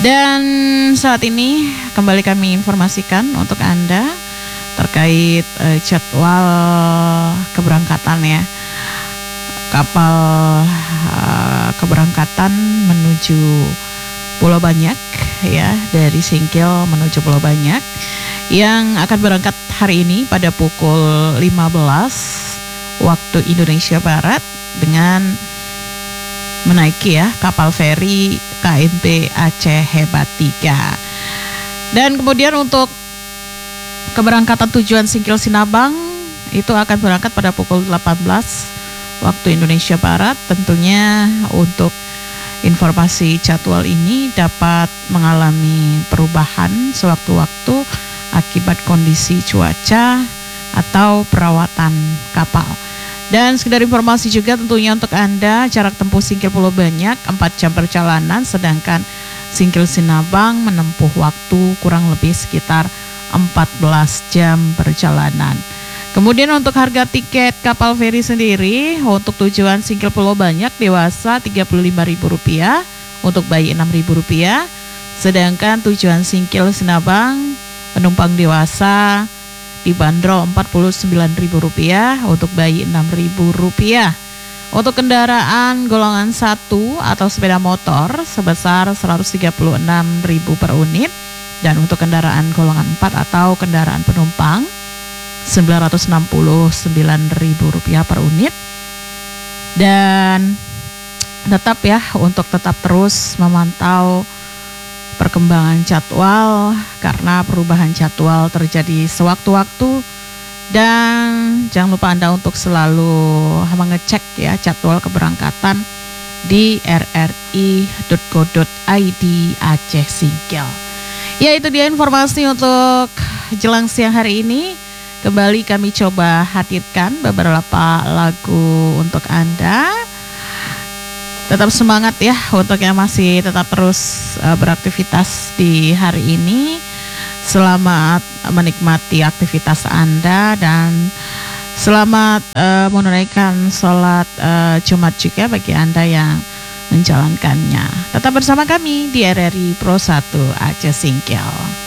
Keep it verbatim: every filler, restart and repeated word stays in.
Dan saat ini kembali kami informasikan untuk Anda terkait uh, jadwal keberangkatan ya. Kapal uh, keberangkatan menuju Pulau Banyak ya, dari Singkil menuju Pulau Banyak yang akan berangkat hari ini pada pukul lima belas waktu Indonesia Barat dengan menaiki ya kapal feri K M P Aceh Hebat tiga. Dan kemudian untuk keberangkatan tujuan Singkil Sinabang itu akan berangkat pada pukul delapan belas waktu Indonesia Barat. Tentunya untuk informasi jadwal ini dapat mengalami perubahan sewaktu-waktu akibat kondisi cuaca atau perawatan kapal. Dan sekedar informasi juga tentunya untuk Anda, jarak tempuh Singkil Pulau Banyak empat jam perjalanan, sedangkan Singkil Sinabang menempuh waktu kurang lebih sekitar empat belas jam perjalanan. Kemudian untuk harga tiket kapal feri sendiri untuk tujuan Singkil Pulau Banyak dewasa tiga puluh lima ribu rupiah, untuk bayi enam ribu rupiah, sedangkan tujuan Singkil Sinabang penumpang dewasa dibanderol empat puluh sembilan ribu rupiah, untuk bayi enam ribu rupiah. Untuk kendaraan golongan satu atau sepeda motor sebesar seratus tiga puluh enam ribu per unit, dan untuk kendaraan golongan empat atau kendaraan penumpang sembilan ratus enam puluh sembilan ribu rupiah per unit. Dan tetap ya, untuk tetap terus memantau perkembangan jadwal karena perubahan jadwal terjadi sewaktu-waktu. Dan jangan lupa Anda untuk selalu mengecek ya jadwal keberangkatan di r r i dot go dot i d Aceh Singkil. Ya, itu dia informasi untuk jelang siang hari ini. Kembali kami coba hadirkan beberapa lagu untuk Anda. Tetap semangat ya untuk yang masih tetap terus uh, beraktivitas di hari ini. Selamat menikmati aktivitas Anda dan selamat uh, menunaikan sholat uh, Jumat juga bagi Anda yang menjalankannya. Tetap bersama kami di R R I Pro satu Aceh Singkil.